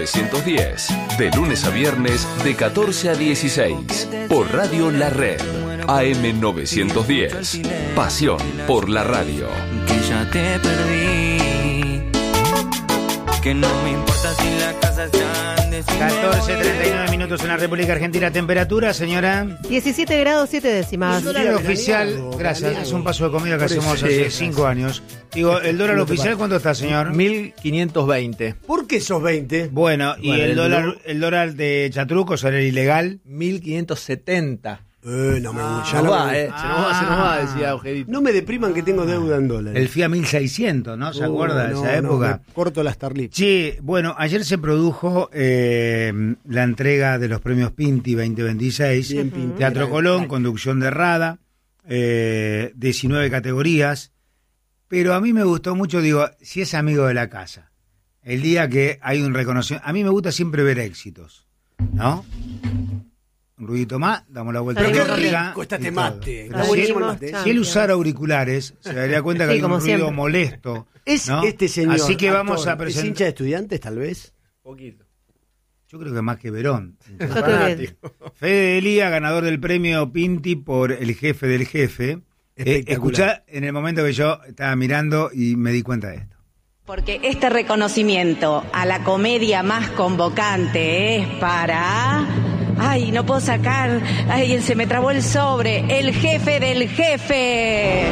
910, de lunes a viernes de 14 a 16, por Radio La Red, AM 910, pasión por la radio. Que ya te perdí, que no me importa si la casa está en 14:39 minutos en la República Argentina. Temperatura, señora. 17 grados 7 décimas. El dólar oficial, gracias, es un paso de comida que hacemos hace 5 años. Digo, ¿el dólar oficial cuánto está, señor? 1.520. ¿Por qué sos 20? Bueno, y el dólar de Chatruco, ¿será ilegal? 1.570. No me gusta. Se nos va, decía Ojedito. No me depriman que tengo deuda en dólares. El FIA 1600, ¿no? ¿Se acuerda de esa época? Me corto las Starlip. Sí, bueno, ayer se produjo la entrega de los premios Pinti 2026. Bien, Pinti. Teatro Colón, conducción de Rada, 19 categorías. Pero a mí me gustó mucho, digo, si es amigo de la casa. El día que hay un reconocimiento. A mí me gusta siempre ver éxitos, ¿no? Un ruidito más, damos la vuelta. Pero qué rica, rico está y este todo. mate. Pero Está buenísimo el mate. si él usara auriculares, se daría cuenta que Sí, hay un como ruido siempre. molesto. ¿Es ¿no? este señor Así que actor, vamos a ¿es presentar. hincha de Estudiantes, tal vez? Poquito. Yo creo que más que Verón. Yo creo que- Fede Delía, ganador del premio Pinti por El Jefe del Jefe. Espectacular. Escuchá en el momento que yo estaba mirando y me di cuenta de esto. Porque este reconocimiento a la comedia más convocante es para... Ay, no puedo sacar... Ay, se me trabó el sobre. El Jefe del Jefe.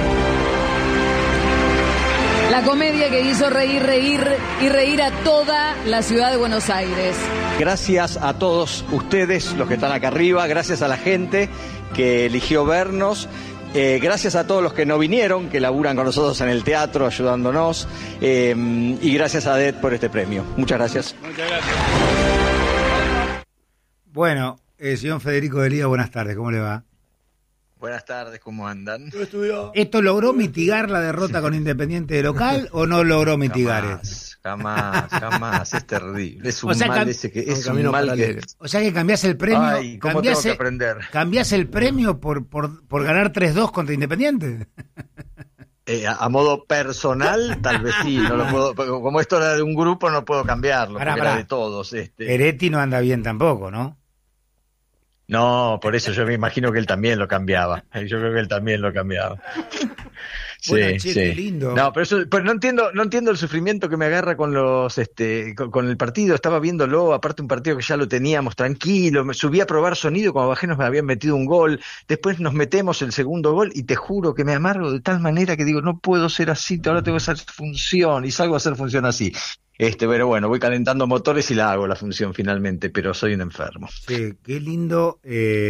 La comedia que hizo reír a toda la ciudad de Buenos Aires. Gracias a todos ustedes, los que están acá arriba, gracias a la gente que eligió vernos, gracias a todos los que no vinieron, que laburan con nosotros en el teatro, ayudándonos, y gracias a DET por este premio. Muchas gracias. Bueno, señor Federico Delía, buenas tardes, ¿cómo le va? Buenas tardes, ¿cómo andan? ¿Esto logró mitigar la derrota con Independiente de local o no logró mitigar eso? Jamás, es terrible. Es un O sea, mal cam- ese que es un camino mal que... paralelo. O sea que cambiás el premio, Ay, ¿cómo tengo que aprender? cambiás el premio por ganar 3-2 contra Independiente. A modo personal, tal vez sí, no lo puedo, como esto era de un grupo, no puedo cambiarlo, Pará, porque pará. era de todos. Peretti no anda bien tampoco, ¿no? No, por eso yo me imagino que él también lo cambiaba. Yo creo que él también lo cambiaba. Sí, Bueno, che, sí. qué lindo. No, pero no entiendo el sufrimiento que me agarra con con el partido. Estaba viéndolo, aparte un partido que ya lo teníamos tranquilo. Me subí a probar sonido, cuando bajé nos habían metido un gol. Después nos metemos el segundo gol y te juro que me amargo de tal manera que digo, no puedo ser así, ahora tengo que hacer función y salgo a hacer función así. Pero bueno, voy calentando motores y la hago la función finalmente, pero soy un enfermo. Sí, qué lindo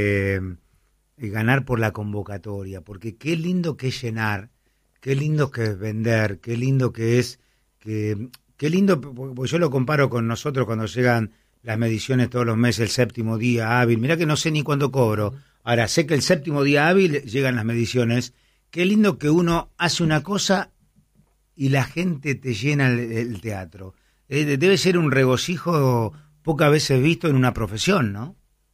ganar por la convocatoria, porque qué lindo que es llenar, qué lindo que es vender, qué lindo que es, qué lindo, porque yo lo comparo con nosotros cuando llegan las mediciones todos los meses, el séptimo día hábil, mirá que no sé ni cuándo cobro, ahora sé que el séptimo día hábil llegan las mediciones, qué lindo que uno hace una cosa y la gente te llena el teatro. Debe ser un regocijo pocas veces visto en una profesión, ¿no?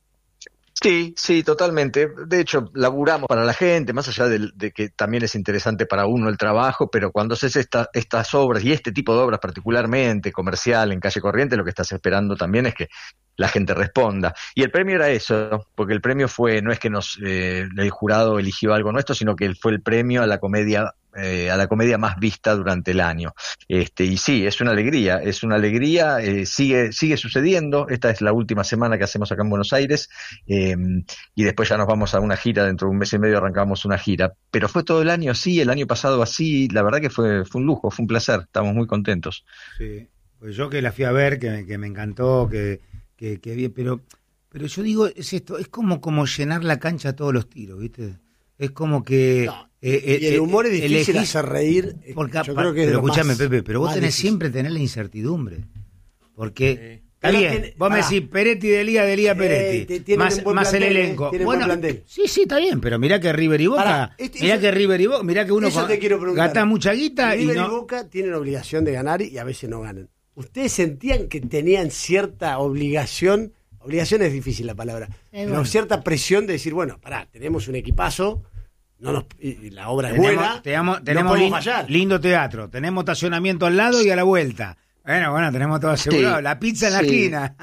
Sí, totalmente. De hecho, laburamos para la gente, más allá de que también es interesante para uno el trabajo, pero cuando haces estas obras, y este tipo de obras particularmente, comercial, en calle corriente, lo que estás esperando también es que la gente responda. Y el premio era eso, porque el premio fue, no es que el jurado eligió algo nuestro, sino que fue el premio a la comedia más vista durante el año. Y sí, es una alegría, sigue sucediendo. Esta es la última semana que hacemos acá en Buenos Aires, y después ya nos vamos a una gira, dentro de un mes y medio arrancamos una gira, pero fue todo el año así, el año pasado así, la verdad que fue un lujo, fue un placer, estamos muy contentos. Sí, pues yo que la fui a ver, que me encantó, que bien, pero yo digo, es esto, es como llenar la cancha a todos los tiros, ¿viste? Es como que... No. Y el humor es difícil hacer reír. Porque, yo creo que es pero lo más, escúchame, Pepe, pero vos tenés difícil. siempre tener la incertidumbre. Porque, está Pero bien, vos me decís Peretti, Delía, Peretti, tienen más un buen el plantel, elenco. tienen buen plantel. Sí, está bien, pero mirá que River y Boca, mirá que uno eso te quiero preguntar. gasta mucha guita y River no... y Boca tienen obligación de ganar y a veces no ganan. ¿Ustedes sentían que tenían cierta obligación es difícil la palabra, pero bueno. cierta presión de decir, bueno, pará, tenemos un equipazo, y la obra es Tenemos, buena, tenemos no podemos fallar? lindo teatro, tenemos estacionamiento al lado y a la vuelta, Bueno, tenemos todo asegurado. Sí, La pizza en la sí. esquina.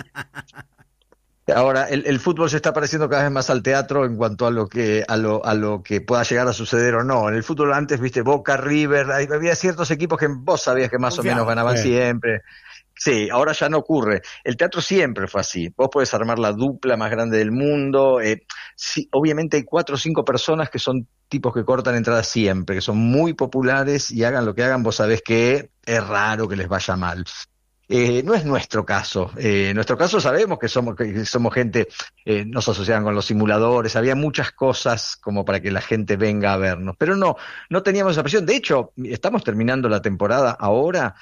Ahora, el fútbol se está pareciendo cada vez más al teatro en cuanto a lo que pueda llegar a suceder o no. En el fútbol antes, viste, Boca, River, había ciertos equipos que vos sabías que más o menos ganaban siempre. Sí, ahora ya no ocurre. El teatro siempre fue así. Vos podés armar la dupla más grande del mundo. Sí, obviamente hay 4 o 5 personas que son tipos que cortan entradas siempre, que son muy populares y hagan lo que hagan, vos sabés que es raro que les vaya mal. No es nuestro caso. En nuestro caso sabemos que somos gente, nos asociaban con los simuladores, había muchas cosas como para que la gente venga a vernos, pero no teníamos esa presión. De hecho, estamos terminando la temporada ahora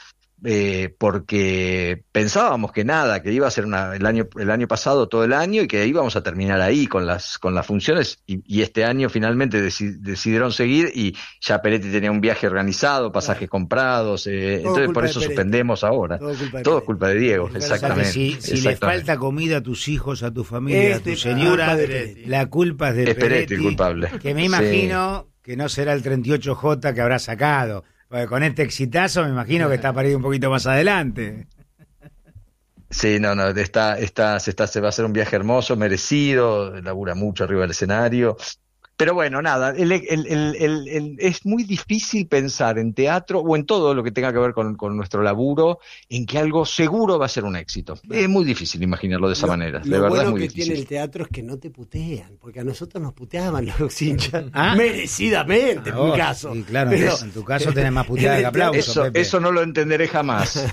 porque pensábamos que iba a ser el año pasado todo el año y que íbamos a terminar ahí con las funciones y este año finalmente decidieron seguir y ya Peretti tenía un viaje organizado, pasajes comprados, entonces por eso suspendemos ahora. Todo culpa de Diego, exactamente. O sea, si le falta comida a tus hijos, a tu familia, a tu señora, la culpa es de Peretti el culpable. Que me imagino que no será el 38J que habrá sacado. Porque con este exitazo me imagino que está para ir un poquito más adelante. Sí, no, se va a hacer un viaje hermoso, merecido, labura mucho arriba del escenario. Pero bueno, nada, es muy difícil pensar en teatro o en todo lo que tenga que ver con nuestro laburo, en que algo seguro va a ser un éxito. Es muy difícil imaginarlo de esa manera, de verdad bueno es muy que difícil. Tiene el teatro es que no te putean, porque a nosotros nos puteaban los hinchas, merecidamente en mi caso. Sí, claro, pero, en tu caso tenés más puteada que aplauso. Eso no lo entenderé jamás.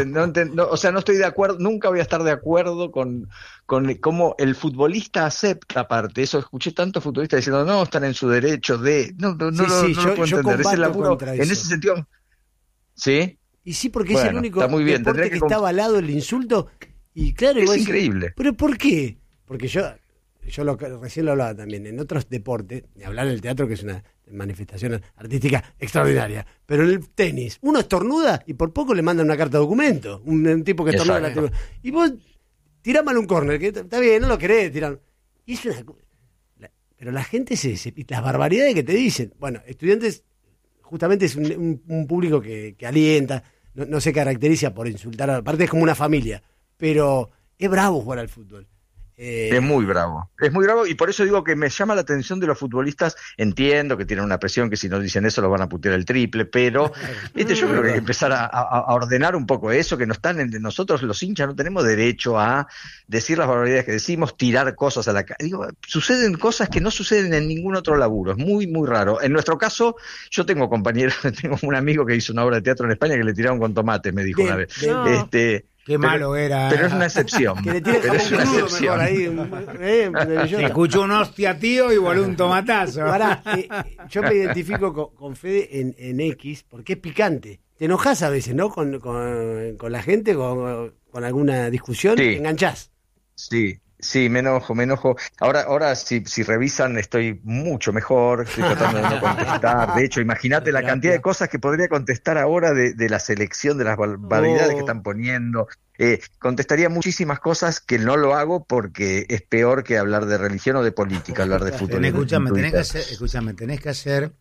O sea, no estoy de acuerdo, nunca voy a estar de acuerdo con cómo el futbolista acepta aparte. Eso escuché tantos futbolistas diciendo, no, están en su derecho de... No lo puedo entender. Ese laburo, en ese sentido... ¿Sí? Y sí, porque es el único bien. deporte que está avalado el insulto. Y claro, es increíble. ¿Pero por qué? Porque yo recién lo hablaba también, en otros deportes, ni hablar del teatro, que es una manifestación artística extraordinaria, pero en el tenis, uno estornuda y por poco le mandan una carta de documento, un tipo que estornuda y vos tirás mal un córner, que está bien, no lo querés tirar. Y es pero la gente las barbaridades que te dicen. Bueno, Estudiantes justamente es un público que alienta, no se caracteriza por insultar, aparte es como una familia, pero es bravo jugar al fútbol. Es muy bravo y por eso digo que me llama la atención de los futbolistas. Entiendo que tienen una presión que si no dicen eso los van a putear el triple, pero yo creo que hay que empezar a ordenar un poco eso, que no están nosotros los hinchas no tenemos derecho a decir las barbaridades que decimos, tirar cosas a la calle. Digo, suceden cosas que no suceden en ningún otro laburo, es muy muy raro. En nuestro caso, yo tengo compañeros, tengo un amigo que hizo una obra de teatro en España que le tiraron con tomate, me dijo una vez. Qué malo era. Pero es una excepción. Que le tire mejor ahí. Te escuchó un hostia, tío, y voló un tomatazo. Pará, yo me identifico con Fede en X porque es picante. Te enojás a veces, ¿no? Con la gente, con alguna discusión, te enganchás. Sí, me enojo. Ahora si revisan estoy mucho mejor, estoy tratando de no contestar. De hecho, imagínate la cantidad de cosas que podría contestar ahora de la selección, de las barbaridades que están poniendo. Contestaría muchísimas cosas que no lo hago porque es peor que hablar de religión o de política, hablar de fútbol. Tenés que hacer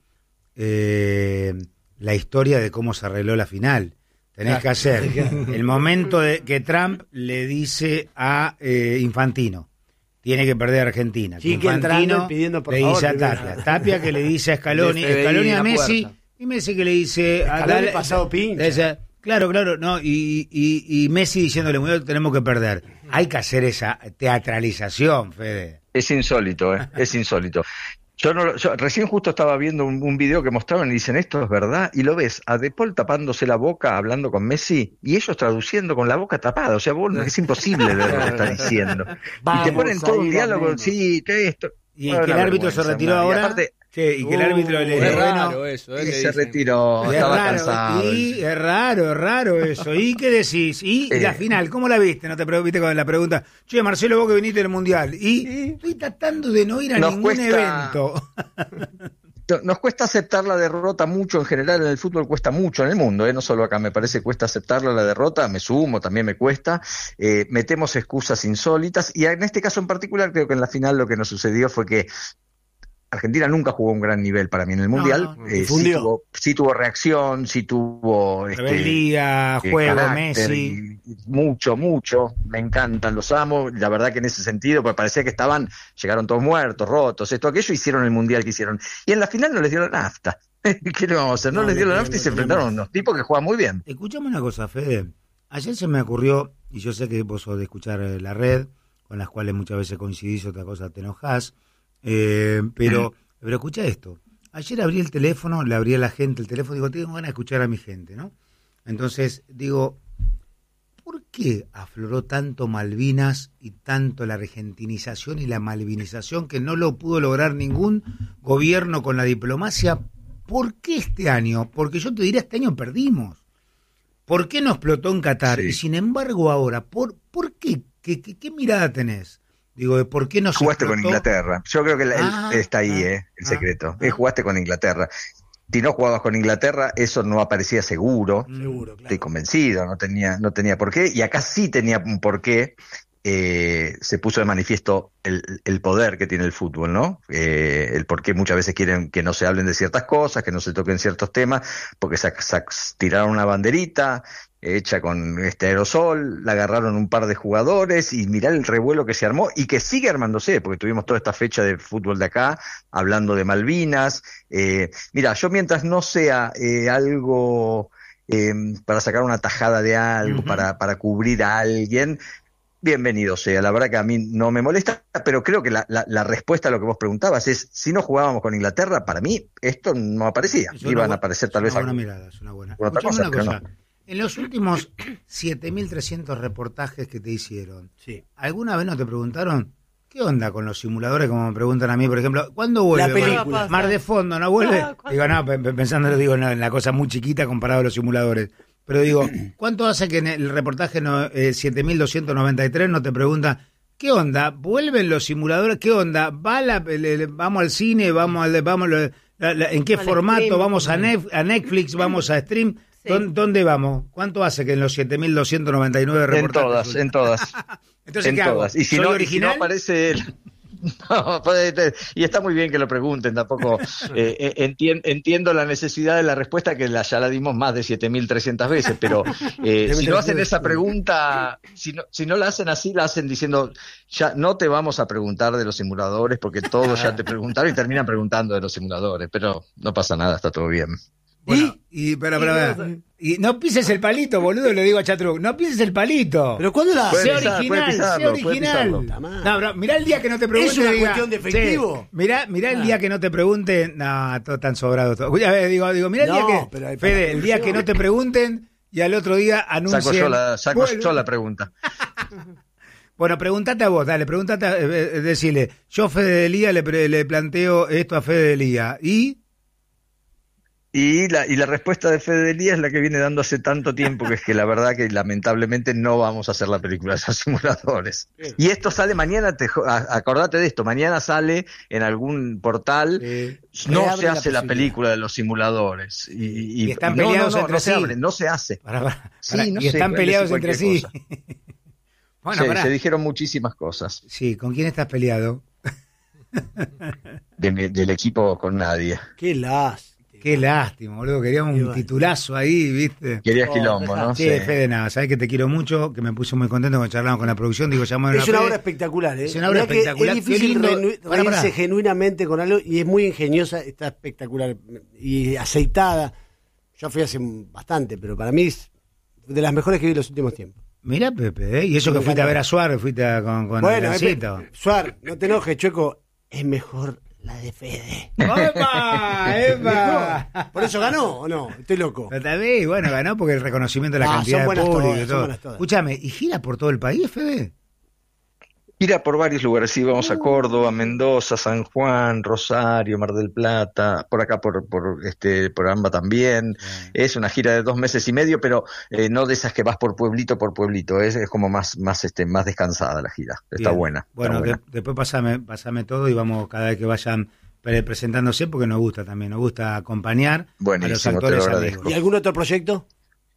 la historia de cómo se arregló la final. Tenés que hacer el momento de que Trump le dice a Infantino, tiene que perder Argentina. Que Infantino pidiendo por le favor, dice a Tapia. Tapia que le dice a Scaloni a Messi, y Messi que le dice a Scaloni pasado pincha. Claro, no, y Messi diciéndole, tenemos que perder. Hay que hacer esa teatralización, Fede. Es insólito, es insólito. Yo recién justo estaba viendo un video que mostraban y dicen, esto es verdad, y lo ves a De Paul tapándose la boca hablando con Messi y ellos traduciendo con la boca tapada, o sea, es imposible ver lo que está diciendo. Y te ponen todo un diálogo, esto. Y que el árbitro se retiró ahora. Y que el árbitro le dijo, raro eso, y se retiró, estaba cansado. Y es raro eso. ¿Y qué decís? ¿Y la final? ¿Cómo la viste? No te viste con la pregunta, che, Marcelo, vos que viniste del Mundial. Y estoy tratando de no ir a ningún evento. Nos cuesta aceptar la derrota mucho en general, en el fútbol cuesta mucho, en el mundo, no solo acá, me parece que cuesta aceptar la derrota, me sumo, también me cuesta, metemos excusas insólitas y en este caso en particular creo que en la final lo que nos sucedió fue que Argentina nunca jugó un gran nivel para mí en el Mundial. Sí tuvo reacción, sí tuvo rebeldía, juego, carácter, Messi. Mucho. Me encantan, los amo. La verdad que en ese sentido, pues parecía que llegaron todos muertos, rotos, esto, aquello, hicieron el Mundial que hicieron. Y en la final no les dio la nafta. ¿Qué le vamos a hacer? No les dio la nafta y se enfrentaron a unos tipos que juegan muy bien. Escuchame una cosa, Fede. Ayer se me ocurrió, y yo sé que vos sos de escuchar la red, con las cuales muchas veces coincidís, otra cosa te enojás, pero escucha esto. Ayer abrí el teléfono, le abrí a la gente el teléfono, digo, tengo ganas de escuchar a mi gente, ¿no? Entonces, digo, ¿por qué afloró tanto Malvinas y tanto la argentinización y la malvinización que no lo pudo lograr ningún gobierno con la diplomacia? ¿Por qué este año? Porque yo te diría, este año perdimos. ¿Por qué no explotó en Qatar? Sí. Y sin embargo ahora, ¿por qué? ¿Qué mirada tenés? Digo, ¿por qué no se jugaste explotó? Con Inglaterra. Yo creo que está ahí, el secreto. Jugaste con Inglaterra. Si no jugabas con Inglaterra, eso no aparecía seguro. Seguro, claro. Estoy convencido, no tenía por qué. Y acá sí tenía un porqué. Se puso de manifiesto el poder que tiene el fútbol, ¿no? El por qué muchas veces quieren que no se hablen de ciertas cosas, que no se toquen ciertos temas, porque tiraron una banderita hecha con aerosol, la agarraron un par de jugadores y mirá el revuelo que se armó y que sigue armándose, porque tuvimos toda esta fecha de fútbol de acá, hablando de Malvinas. Mira, yo mientras no sea algo para sacar una tajada de algo, para cubrir a alguien, bienvenido sea. La verdad que a mí no me molesta, pero creo que la respuesta a lo que vos preguntabas es, si no jugábamos con Inglaterra, para mí esto no aparecía. Iban a aparecer tal vez... Es una mirada, es una buena. Otra cosa, una cosa. No. En los últimos 7.300 reportajes que te hicieron, sí, ¿alguna vez no te preguntaron qué onda con los simuladores? Como me preguntan a mí, por ejemplo, ¿cuándo vuelve? La película. Mar de Fondo, ¿no vuelve? Digo, no, pensándolo, digo, no, en la cosa muy chiquita comparado a los simuladores. Pero digo, ¿cuánto hace que en el reportaje 7.293 no te pregunta qué onda? ¿Vuelven los simuladores? ¿Qué onda? ¿Vamos al cine? ¿En qué formato? Stream. ¿Vamos a Netflix? ¿Vamos a stream? Sí. ¿Dónde vamos? ¿Cuánto hace que en los 7.299 reportajes? En todas. Entonces, en ¿qué hago? todas. Y si no aparece él... No, y está muy bien que lo pregunten, tampoco entiendo la necesidad de la respuesta, que ya la dimos más de 7.300 veces, pero si no hacen esa pregunta, si no la hacen así, la hacen diciendo, ya no te vamos a preguntar de los simuladores, porque todos ya te preguntaron y terminan preguntando de los simuladores, pero no pasa nada, está todo bien. Bueno, y no pises el palito, boludo, le digo a Chatruc, no pises el palito. Pero ¿cuándo la sé original. No, mirá el día que no te pregunten. ¿Es una cuestión de efectivo? Sí, mirá el día que no te pregunten. No, todo tan sobrado todo. Digo, mirá el día que Fede, el día que no te pregunten y al otro día anuncien. Saco yo la pregunta. Bueno, pregúntate a vos, dale, decile, yo Fede Delía le planteo esto a Fede Delía Y la respuesta de Fede Delía es la que viene dando hace tanto tiempo, que es que la verdad que lamentablemente no vamos a hacer la película de esos simuladores. Y esto sale mañana, acordate de esto, mañana sale en algún portal, no se hace la película de los simuladores. Y están peleados entre sí. No se hace. Y están peleados entre sí. Bueno, se dijeron muchísimas cosas. Sí, ¿con quién estás peleado? Del equipo con nadie. Qué lástima, boludo, queríamos un titulazo ahí, ¿viste? Querías quilombo, ¿no? Sí, Fede, nada, sabés que te quiero mucho, que me puse muy contento cuando charlamos con la producción, digo, llamamos a Es una obra espectacular, ¿eh? Es una obra espectacular. Es difícil reírse genuinamente con algo, y es muy ingeniosa, está espectacular y aceitada. Yo fui hace bastante, pero para mí es de las mejores que vi en los últimos tiempos. Mira, Pepe, y eso que fuiste a ver a Suárez, fuiste con el Lancito. Suárez, no te enojes, Chueco, es mejor la de Fede. ¡Epa! ¿Por eso ganó o no? Estoy loco. Pero también, bueno, ganó porque el reconocimiento de la cantidad de público y todo. Escúchame, ¿y gira por todo el país, Fede? Gira por varios lugares, sí, vamos a Córdoba, Mendoza, San Juan, Rosario, Mar del Plata, por acá por AMBA también. Es una gira de 2 meses y medio, pero no de esas que vas por pueblito, es como más descansada la gira. Está buena. Bueno, está buena. Después pasame todo y vamos cada vez que vayan presentándose, porque nos gusta acompañar. Buenísimo, a los actores amigos. ¿Y algún otro proyecto?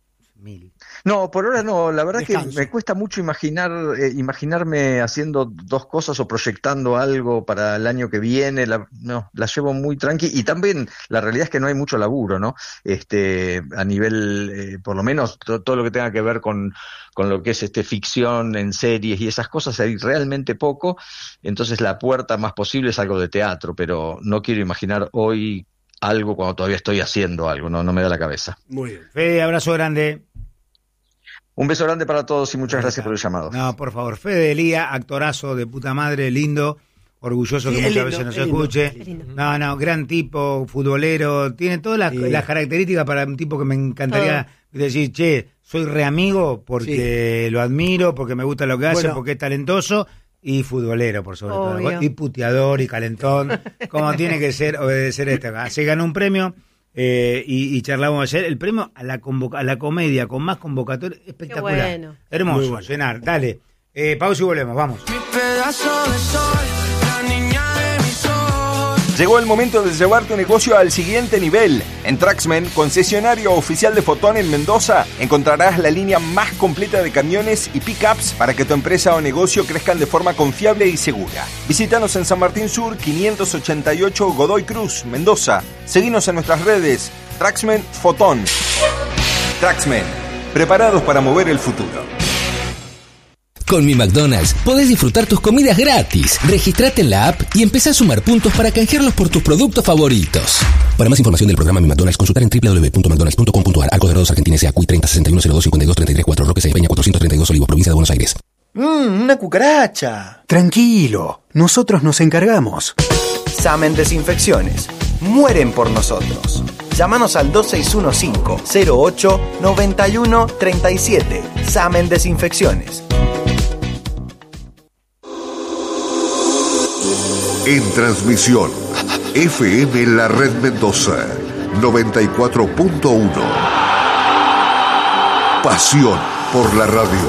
1000. No, por ahora no. La verdad Descanso. que me cuesta mucho imaginarme haciendo dos cosas o proyectando algo para el año que viene. La llevo muy tranqui. Y también la realidad es que no hay mucho laburo, ¿no? A nivel, por lo menos, todo lo que tenga que ver con lo que es ficción en series y esas cosas, hay realmente poco. Entonces la puerta más posible es algo de teatro, pero no quiero imaginar hoy algo cuando todavía estoy haciendo algo, no me da la cabeza. Muy bien. Fede, abrazo grande. Un beso grande para todos y muchas gracias por el llamado. No, por favor, Fede Elía, actorazo de puta madre, lindo, orgulloso Sí, que es muchas lindo, veces nos es lindo, escuche. es lindo. No, gran tipo, futbolero, tiene todas las características para un tipo que me encantaría decir, che, soy re amigo porque lo admiro, porque me gusta lo que hace, porque es talentoso. Y futbolero, por sobre todo. Y puteador y calentón, como tiene que ser, obedecer Se ganó un premio y charlamos ayer. El premio a la comedia con más convocatoria, espectacular. Bueno. Hermoso, Bueno. llenar. Dale. Pausa y volvemos, vamos. Mi pedazo de sol, la niña de mis ojos. Llegó el momento de llevar tu negocio al siguiente nivel. En Traxmen, concesionario oficial de Fotón en Mendoza, encontrarás la línea más completa de camiones y pickups para que tu empresa o negocio crezcan de forma confiable y segura. Visítanos en San Martín Sur, 588 Godoy Cruz, Mendoza. Seguinos en nuestras redes, Traxmen Fotón. Traxmen, preparados para mover el futuro. Con Mi McDonald's podés disfrutar tus comidas gratis. Registrate en la app y empezá a sumar puntos para canjearlos por tus productos favoritos. Para más información del programa Mi McDonald's, consultar en www.mcdonalds.com.ar. Arcos Dorados Argentina S.A. CUI 30 61 02 52 33 4 Roque Sáenz Peña 432 Olivos, provincia de Buenos Aires. Una cucaracha. Tranquilo, nosotros nos encargamos. Samen Desinfecciones. Mueren por nosotros. Llámanos al 2615-08-9137. Samen Desinfecciones. En transmisión, FM La Red Mendoza, 94.1. Pasión por la radio.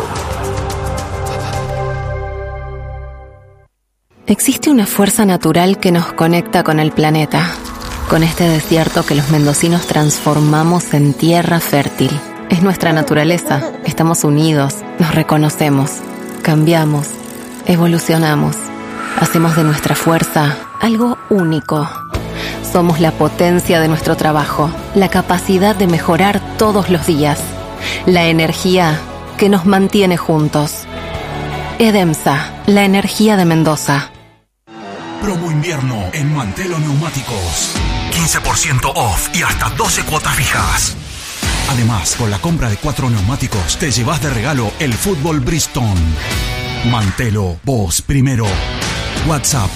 Existe una fuerza natural que nos conecta con el planeta, con este desierto que los mendocinos transformamos en tierra fértil. Es nuestra naturaleza, estamos unidos, nos reconocemos, cambiamos, evolucionamos. Hacemos de nuestra fuerza algo único. Somos la potencia de nuestro trabajo, la capacidad de mejorar todos los días, la energía que nos mantiene juntos. Edemsa, la energía de Mendoza. Promo invierno en Mantelo Neumáticos. 15% off y hasta 12 cuotas fijas. Además, con la compra de 4 neumáticos, te llevas de regalo el fútbol Bristol. Mantelo, vos primero. WhatsApp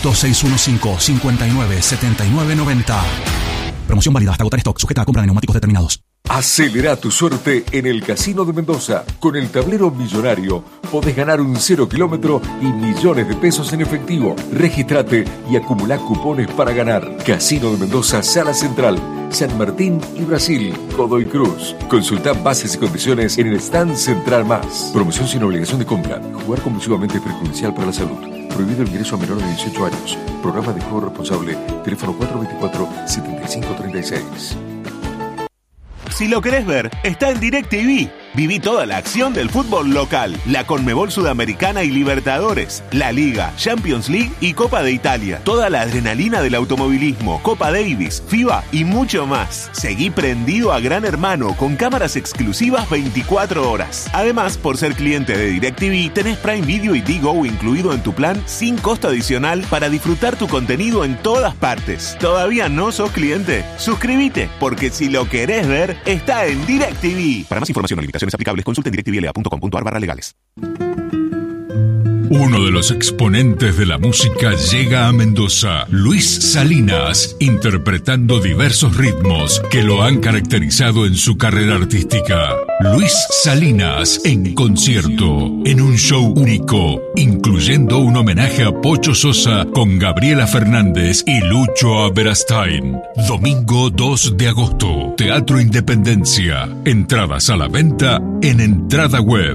2615-597990. Promoción válida hasta agotar stock, sujeta a compra de neumáticos determinados. Acelera tu suerte en el Casino de Mendoza. Con el tablero millonario podés ganar un 0 kilómetro y millones de pesos en efectivo. Regístrate y acumulá cupones para ganar. Casino de Mendoza, Sala Central, San Martín y Brasil, Godoy Cruz. Consultá bases y condiciones en el stand Central Más. Promoción sin obligación de compra. Jugar compulsivamente es perjudicial para la salud. Prohibido el ingreso a menores de 18 años. Programa de juego responsable. Teléfono 424-7536. Si lo querés ver, está en DirecTV. Viví toda la acción del fútbol local, la Conmebol Sudamericana y Libertadores, la Liga, Champions League y Copa de Italia. Toda la adrenalina del automovilismo, Copa Davis, FIBA y mucho más. Seguí prendido a Gran Hermano con cámaras exclusivas 24 horas. Además, por ser cliente de DirecTV, tenés Prime Video y Digo incluido en tu plan sin costo adicional para disfrutar tu contenido en todas partes. ¿Todavía no sos cliente? Suscríbete, porque si lo querés ver, está en DirecTV. Para más información o limitaciones aplicables, consulten directvla.com.ar/legales. Uno de los exponentes de la música llega a Mendoza, Luis Salinas, interpretando diversos ritmos que lo han caracterizado en su carrera artística. Luis Salinas en concierto, en un show único, incluyendo un homenaje a Pocho Sosa con Gabriela Fernández y Lucho Aberastain. Domingo 2 de agosto, Teatro Independencia. Entradas a la venta en Entrada Web.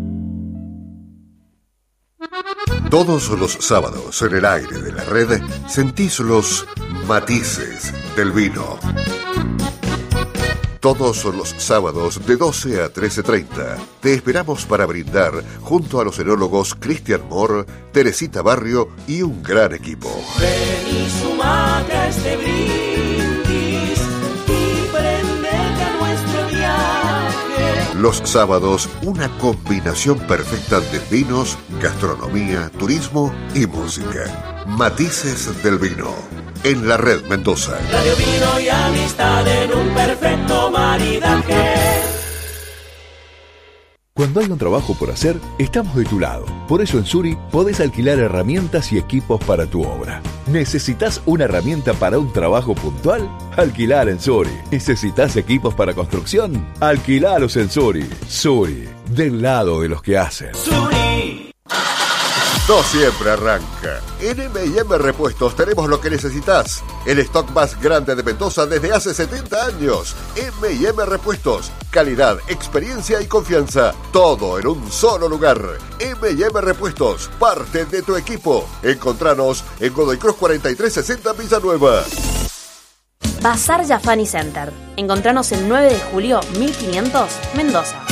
Todos los sábados en el aire de la red sentís los matices del vino. Todos los sábados de 12 a 13:30. Te esperamos para brindar junto a los enólogos Cristian Moore, Teresita Barrio y un gran equipo. Ven y sumate a este brindis y prendete a nuestro viaje. Los sábados, una combinación perfecta de vinos, gastronomía, turismo y música. Matices del Vino. En la Red Mendoza. Radio, vino y amistad en un perfecto maridaje. Cuando hay un trabajo por hacer, estamos de tu lado. Por eso en Suri podés alquilar herramientas y equipos para tu obra. ¿Necesitas una herramienta para un trabajo puntual? Alquilar en Suri. ¿Necesitas equipos para construcción? Alquilalos en Suri. Suri, del lado de los que hacen. Suri. No siempre arranca. En M&M Repuestos tenemos lo que necesitas. El stock más grande de Mendoza desde hace 70 años. M&M Repuestos. Calidad, experiencia y confianza. Todo en un solo lugar. M&M Repuestos. Parte de tu equipo. Encontranos en Godoy Cruz 4360 Villanueva. Bazar Jafani Center. Encontranos el 9 de julio 1500, Mendoza.